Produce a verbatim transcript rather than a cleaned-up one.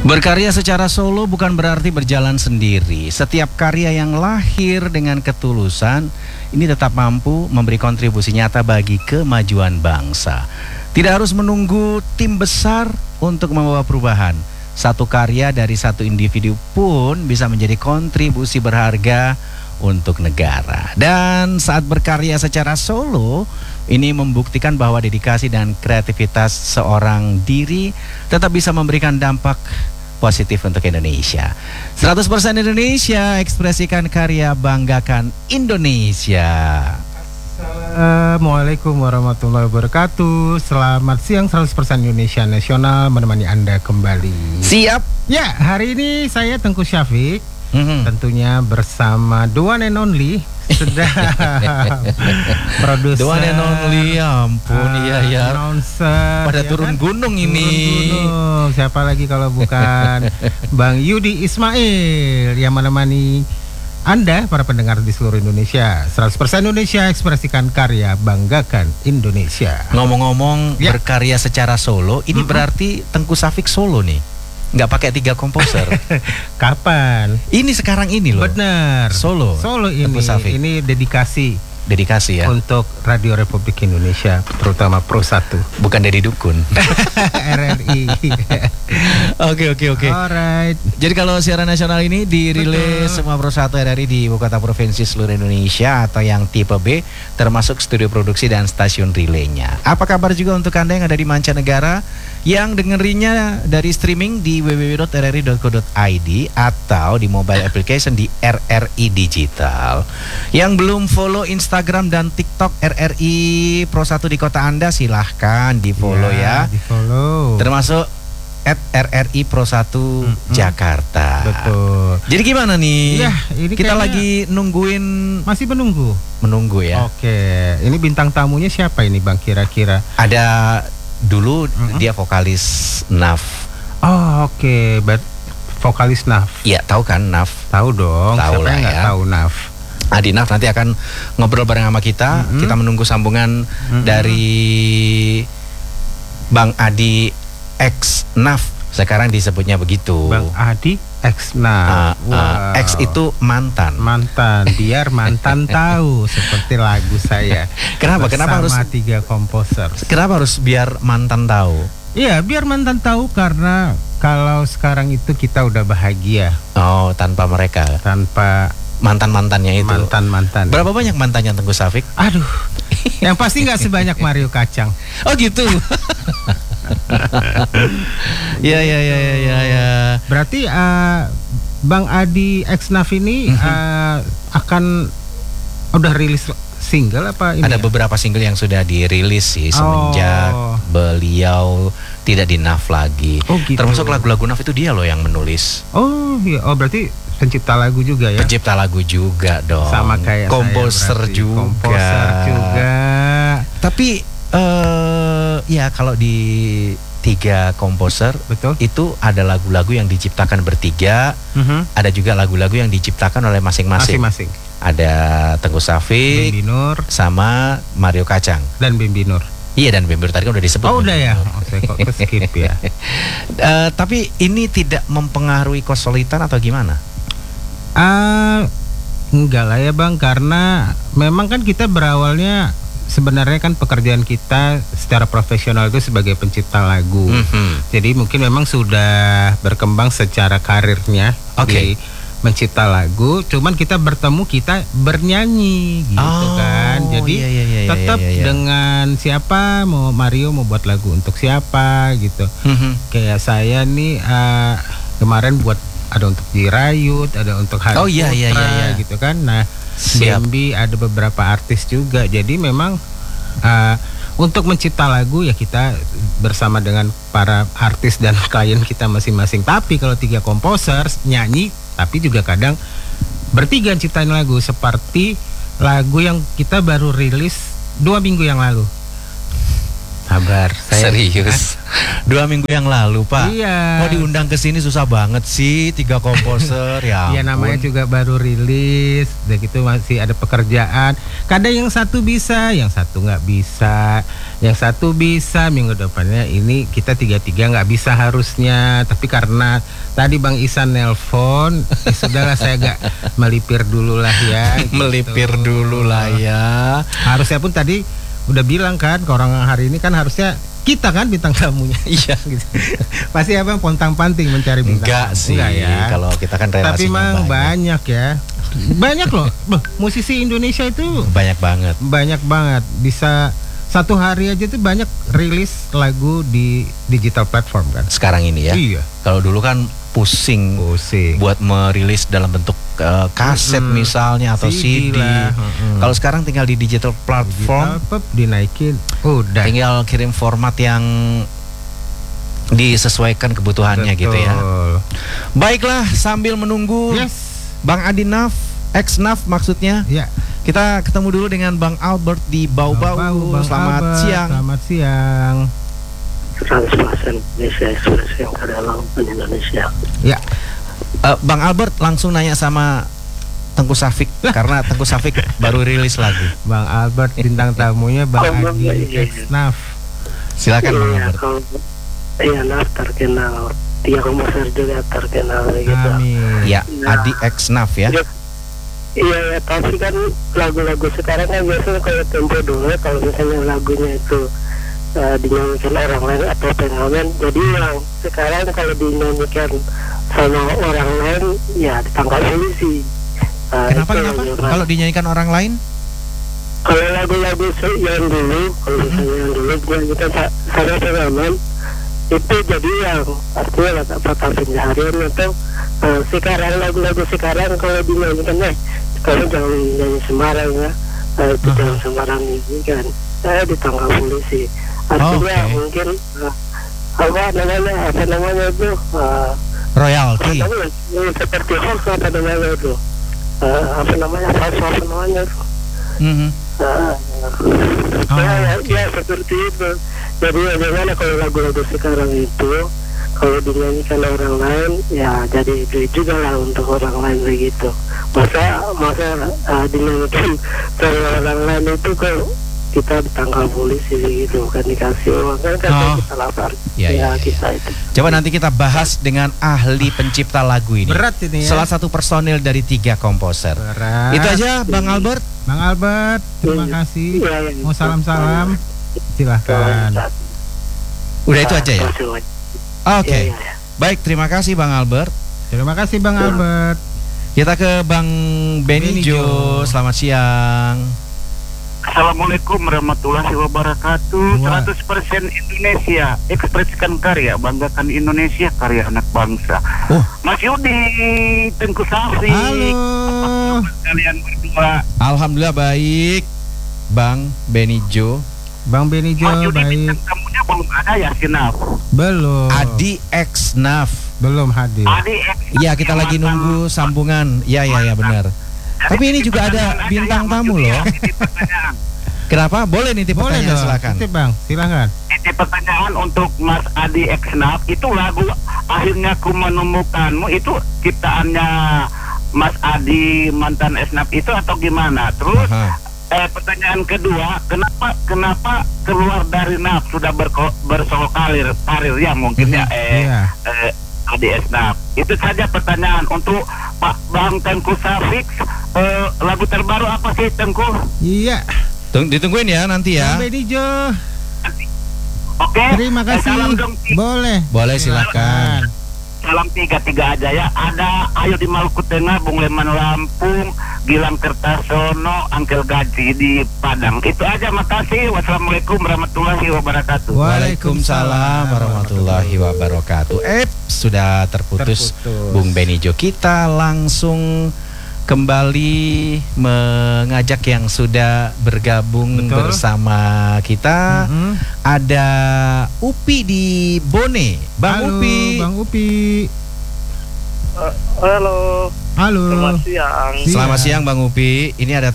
Berkarya secara solo bukan berarti berjalan sendiri. Setiap karya yang lahir dengan ketulusan ini tetap mampu memberi kontribusi nyata bagi kemajuan bangsa. Tidak harus menunggu tim besar untuk membawa perubahan. Satu karya dari satu individu pun bisa menjadi kontribusi berharga untuk negara. Dan saat berkarya secara solo, ini membuktikan bahwa dedikasi dan kreativitas seorang diri tetap bisa memberikan dampak positif untuk Indonesia. seratus persen Indonesia, ekspresikan karya, banggakan Indonesia. Assalamualaikum warahmatullahi wabarakatuh. Selamat siang, seratus persen Indonesia Nasional menemani Anda kembali. Siap? Ya, hari ini saya Tengku Syafiq, Mm-hmm. tentunya bersama the one and only sedang produser, The one and only, ya ampun, iya uh, ya. announcer, Pada ya turun kan? gunung ini. Turun gunung. Siapa lagi kalau bukan Bang Yudi Ismail yang menemani Anda, para pendengar di seluruh Indonesia. seratus persen Indonesia, ekspresikan karya, banggakan Indonesia. Ngomong-ngomong Ya. berkarya secara solo, ini Mm-mm. berarti Tengku Syafiq solo nih, nggak pakai tiga komposer. Kapan? Ini sekarang ini loh. Benar. Solo. Solo ini. Tengku Syafiq. Ini dedikasi Dedikasi ya. untuk Radio Republik Indonesia, terutama Pro satu. Bukan dari dukun. R R I. Oke oke oke. Alright. Jadi kalau siaran nasional ini dirilis Betul. semua Pro satu R R I di ibu kota provinsi seluruh Indonesia atau yang tipe B, termasuk studio produksi dan stasiun relaynya. Apa kabar juga untuk Anda yang ada di mancanegara yang dengerinnya dari streaming di w w w dot r r i dot co dot i d atau di mobile application di R R I Digital. Yang belum follow Instagram dan TikTok R R I Pro satu di kota Anda, silahkan di follow ya. Di follow. Termasuk at R R I Pro satu Mm-mm. Jakarta. Betul. Jadi gimana nih? Iya, ini kita kayaknya lagi nungguin, masih menunggu. menunggu ya. Oke, ini bintang tamunya siapa ini Bang kira-kira? Ada dulu Mm-mm. dia vokalis N A F. Oh, oke, Ber- vokalis N A F. Iya, tahu kan N A F? Tahu dong, Tahu siapa lah yang nggak ya. tahu N A F? Adi N A F nanti akan ngobrol bareng sama kita. Mm-mm. Kita menunggu sambungan Mm-mm. dari Bang Adi X N A F. Sekarang disebutnya begitu. Bang Adi X N A F. Ah, ah, Wow. X itu mantan. mantan, biar mantan tahu, seperti lagu saya. Kenapa? Kenapa harus Bersama tiga komposer. Kenapa harus biar mantan tahu? Iya, biar mantan tahu karena kalau sekarang itu kita udah bahagia Oh, tanpa mereka, tanpa mantan-mantannya itu. mantan-mantan. Berapa banyak mantannya Tengku Syafiq? Aduh, yang pasti nggak sebanyak Mario Kacang. Oh gitu. Ya ya ya ya ya ya. Berarti eh, Bang Adi X N A F ini eh, akan udah rilis single apa ini? Ada ya? beberapa single yang sudah dirilis sih semenjak Oh. beliau tidak di N A F lagi. Oh, gitu. Termasuk lagu-lagu N A F itu dia loh yang menulis. Oh, iya. Oh, berarti pencipta lagu juga ya? Pencipta lagu juga dong. Sama kayak komposer saya berarti. juga. Komposer juga. Tapi eh ya kalau di tiga komposer Betul. itu ada lagu-lagu yang diciptakan bertiga, Mhm. ada juga lagu-lagu yang diciptakan oleh masing-masing. Masing-masing. Ada Tengku Syafiq Bimbi Nur sama Mario Kacang. dan Bimbi Nur. Iya, dan Bember tadi kan udah disebut. Oh, udah ya. Bember. Oh, saya kok ke skip ya. Eh, tapi ini tidak mempengaruhi kesulitan atau gimana? Ah, enggak lah ya Bang, karena memang kan kita berawalnya sebenarnya kan pekerjaan kita secara profesional itu sebagai pencipta lagu. Mhm. Jadi mungkin memang sudah berkembang secara karirnya Oke. di mencipta lagu, cuman kita bertemu kita bernyanyi gitu Oh, kan. Jadi iya, iya, iya, tetap iya, iya. dengan siapa, mau Mario mau buat lagu untuk siapa gitu. Mhm. Kayak saya nih eh, kemarin buat ada untuk Jirayut, ada untuk Hari Oh, iya, iya, Putra, iya, iya. gitu kan. Nah, Siap. Bambi ada beberapa artis juga. Jadi memang eh, untuk mencipta lagu ya kita bersama dengan para artis dan klien kita masing-masing. Tapi kalau tiga komposer nyanyi, tapi juga kadang bertiga ciptain lagu seperti lagu yang kita baru rilis dua minggu yang lalu. Sabar, saya Serius. Dua minggu yang lalu, Pak. Iya. Mau diundang ke sini susah banget sih, tiga komposer ya. Iya, ampun. namanya juga baru rilis, udah gitu masih ada pekerjaan. Kadang yang satu bisa, yang satu nggak bisa, yang satu bisa minggu depannya ini kita tiga-tiga nggak bisa harusnya. Tapi karena tadi Bang Isan nelpon, ya sudahlah saya agak melipir dulu lah ya. gitu. Melipir dulu lah ya. Harusnya pun tadi udah bilang kan ke orang hari ini kan harusnya kita kan bintang tamunya. Iya. Gitu. Pasti abang pontang-panting mencari bintang Enggak tamu. sih, Enggak ya. kalau kita kan relasinya Tapi memang banyak. banyak ya. Banyak loh. Loh, musisi Indonesia itu Banyak banget. banyak banget. Bisa satu hari aja tuh banyak rilis lagu di digital platform kan. Sekarang ini ya. Iya. Kalau dulu kan pusing Pusing. buat merilis dalam bentuk uh, kaset Mm-mm. misalnya atau C D. C D lah, mm-mm. Kalau sekarang tinggal di digital platform, Digital pop dinaikin. Udah. tinggal kirim format yang disesuaikan kebutuhannya gitu ya. Betul. Baiklah, sambil menunggu Yes. Bang Adinaf, ex-Naf maksudnya. Ya. Kita ketemu dulu dengan Bang Albert di Bau-Bau. Bang Selamat Albert, siang. Selamat siang. Transpasen Indonesia Ekspres yang karya langsung Indonesia. Ya. Eh, Bang Albert langsung nanya sama Tengku Safik karena Tengku Safik baru rilis lagu. Bang Albert bintang tamunya Bang Oh, Bang, Adi iya, iya. Ex-Naf. Silakan Bang Iya, Albert. kalau iya Naf terkenal, Tia Komoser juga terkenal gitu. Amin. Ya, Nah. Adi Ex-Naf ya. Iya, iya, ya, tapi kan lagu-lagu sekarang kan biasanya kalau tempo dulu kalau misalnya lagunya itu uh, dinyanyikan orang lain atau pengamen, jadi yang sekarang kalau dinyanyikan sama orang lain ya ditangkap polisi. Uh, Kenapa itu kenapa? yang- Kalau dinyanyikan orang lain? Kalau lagu-lagu se- yang dulu, kalau misalnya yang dulu dinyanyikan sa- sama pengamen, itu jadi yang artinya kata kata pencaharian atau uh, sekarang lagu-lagu sekarang kalau dinyanyikan eh kalau jangan nyanyi sembarang ya, uh, itu Uh-huh. jangan sembarang nyanyikan, saya ditangkap polisi. Artinya Oke. mungkin uh, apa namanya apa namanya itu uh, Royalty. apa namanya, seperti hoax apa namanya itu uh, apa namanya hoax apa namanya itu. Mhm. Ah, Oh, ya, ya, oke. ya seperti itu. Jadi bagaimana kalau lagu-lagu sekarang itu kalau dinyanyikan orang lain ya jadi duit juga lah untuk orang lain begitu. Masa masa uh, dinyanyikan sama orang lain itu kalau kita ditangkap polisi begitu, kan dikasih uang kan kan Oh. kita lapar. Ya, ya, ya. kita itu. Coba nanti kita bahas dengan ahli pencipta lagu ini. Berat ini ya. Salah satu personil dari tiga komposer. Berat. Itu aja Bang Albert. Bang Albert, terima Iya. kasih. Iya, iya. Mau salam-salam. Silahkan. Udah itu aja ya. Terima kasih banyak. Oke. Iya, iya, iya. Baik, terima kasih Bang Albert. Terima kasih Bang Ya. Albert. Kita ke Bang Benny Benny Jo. Jo. Selamat siang. Assalamualaikum warahmatullahi wabarakatuh. Wah. seratus persen Indonesia, ekspresikan karya, banggakan Indonesia, karya anak bangsa. Oh. Mas Yudi, Tengku Safik, Halo. kalian berdua. Alhamdulillah baik. Bang Benny Jo. Bang Benny Jo, Mas Yudi baik. bintang tamunya belum ada ya, Sinaf. Belum. Adi X Naf. Belum hadir. Adi, Iya, kita lagi nunggu sambungan. Iya, iya, iya benar. Tapi ini juga ada bintang tamu loh. Pertanyaan. Kenapa? Boleh nih tipe Boleh pertanyaan dong. silakan. Titip, Bang, silakan. Ini pertanyaan untuk Mas Adi Eksnaf. Itu lagu Akhirnya Ku Menemukanmu itu ciptaannya Mas Adi mantan Eksnaf itu atau gimana? Terus Aha. eh, pertanyaan kedua, kenapa kenapa keluar dari Naf sudah berko, bersolo karir karir ya mungkin ya eh, Iya. eh Adi Eksnaf. Itu saja pertanyaan untuk Pak Bang Tengku Safik. Eh, lagu terbaru apa sih Tengku? Iya. Tung- ditungguin ya nanti ya. Bang Benny Jo. Oke. Terima Eh, salam kasih. dong. Boleh. Boleh silakan. Salam tiga-tiga aja ya. Ada Ayo di Maluku Tengah, Bung Leman Lampung, Gilang Kertasono, Angkel Gaji di Padang. Itu aja, makasih. Wassalamualaikum warahmatullahi wabarakatuh. Waalaikumsalam warahmatullahi wabarakatuh. Eh, sudah terputus, Terputus. Bung Benny Jo. Kita langsung kembali mengajak yang sudah bergabung Betul. bersama kita. Mhm. Ada Upi di Bone. Bang Halo, Upi. Bang Upi. Uh, halo, Halo. selamat siang. Siang. Selamat siang Bang Upi. Ini ada